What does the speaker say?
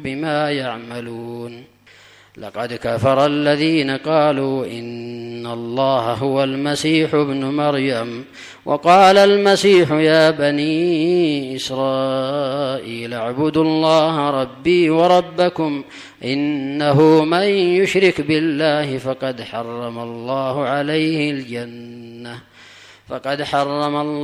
بما يعملون. لقد كفر الذين قالوا إن الله هو المسيح ابن مريم وقال المسيح يا بني إسرائيل اعبدوا الله ربي وربكم إنه من يشرك بالله فقد حرم الله عليه الجنة